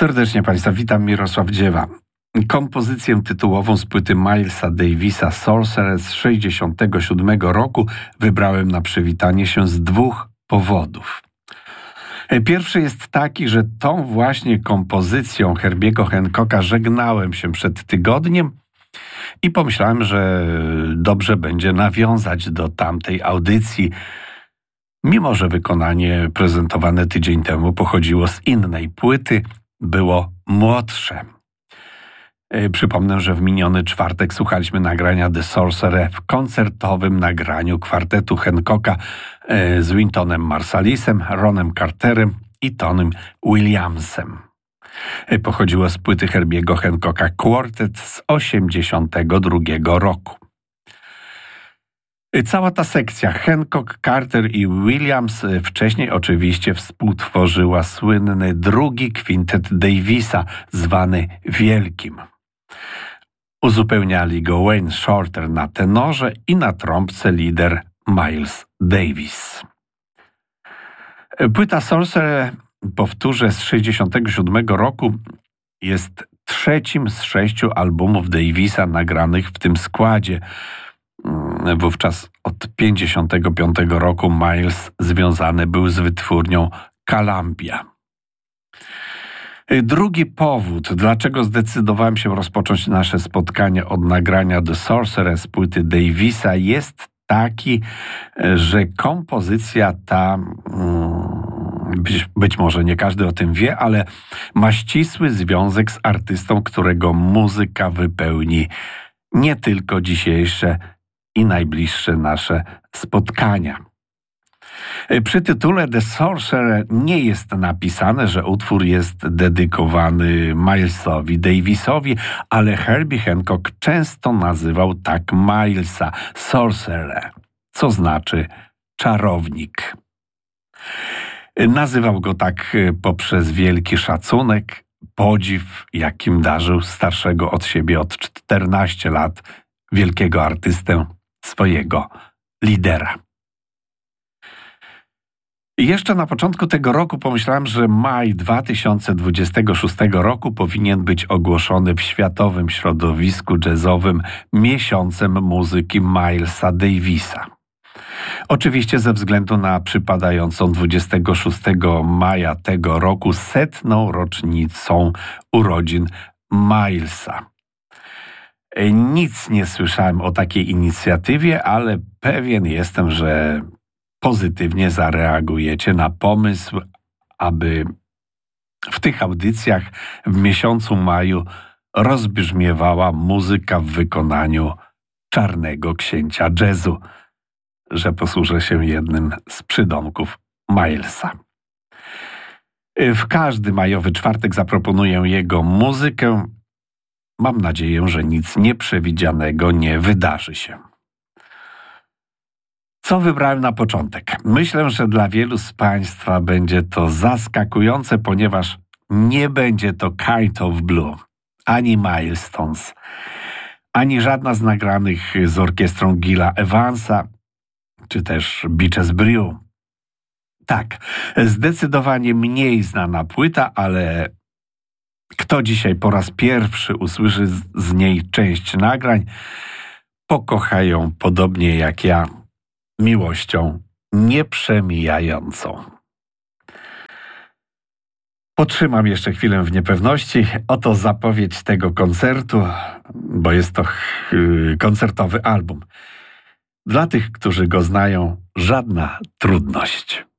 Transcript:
Serdecznie Państwa witam, Mirosław Dziewa. Kompozycję tytułową z płyty Milesa Davisa Sorcerer z 1967 roku wybrałem na przywitanie się z dwóch powodów. Pierwszy jest taki, że tą właśnie kompozycją Herbiego Hancocka żegnałem się przed tygodniem i pomyślałem, że dobrze będzie nawiązać do tamtej audycji, mimo że wykonanie prezentowane tydzień temu pochodziło z innej płyty, było młodsze. Przypomnę, że w miniony czwartek słuchaliśmy nagrania The Sorcerer w koncertowym nagraniu kwartetu Hancocka z Wyntonem Marsalisem, Ronem Carterem i Tonym Williamsem. Pochodziło z płyty Herbiego Hancocka Quartet z 1982 roku. Cała ta sekcja Hancock, Carter i Williams wcześniej oczywiście współtworzyła słynny drugi kwintet Davisa, zwany Wielkim. Uzupełniali go Wayne Shorter na tenorze i na trąbce lider Miles Davis. Płyta Sorcerer, powtórzę, z 1967 roku jest trzecim z 6 albumów Davisa nagranych w tym składzie. Wówczas od 1955 roku Miles związany był z wytwórnią Columbia. Drugi powód, dlaczego zdecydowałem się rozpocząć nasze spotkanie od nagrania The Sorcerer z płyty Davisa, jest taki, że kompozycja ta, być może nie każdy o tym wie, ale ma ścisły związek z artystą, którego muzyka wypełni nie tylko dzisiejsze i najbliższe nasze spotkania. Przy tytule The Sorcerer nie jest napisane, że utwór jest dedykowany Milesowi Davisowi, ale Herbie Hancock często nazywał tak Milesa Sorcerer, co znaczy czarownik. Nazywał go tak poprzez wielki szacunek, podziw, jakim darzył starszego od siebie od 14 lat wielkiego artystę, swojego lidera. Jeszcze na początku tego roku pomyślałem, że maj 2026 roku powinien być ogłoszony w światowym środowisku jazzowym miesiącem muzyki Milesa Davisa. Oczywiście ze względu na przypadającą 26 maja tego roku 100. rocznicą urodzin Milesa. Nic nie słyszałem o takiej inicjatywie, ale pewien jestem, że pozytywnie zareagujecie na pomysł, aby w tych audycjach w miesiącu maju rozbrzmiewała muzyka w wykonaniu czarnego księcia jazzu, że posłużę się jednym z przydomków Milesa. W każdy majowy czwartek zaproponuję jego muzykę. Mam nadzieję, że nic nieprzewidzianego nie wydarzy się. Co wybrałem na początek? Myślę, że dla wielu z Państwa będzie to zaskakujące, ponieważ nie będzie to Kind of Blue, ani Milestones, ani żadna z nagranych z orkiestrą Gilla Evansa, czy też Beaches Brew. Tak, zdecydowanie mniej znana płyta, ale kto dzisiaj po raz pierwszy usłyszy z niej część nagrań, pokocha ją podobnie jak ja, miłością nieprzemijającą. Potrzymam jeszcze chwilę w niepewności. Oto zapowiedź tego koncertu, bo jest to koncertowy album. Dla tych, którzy go znają, żadna trudność.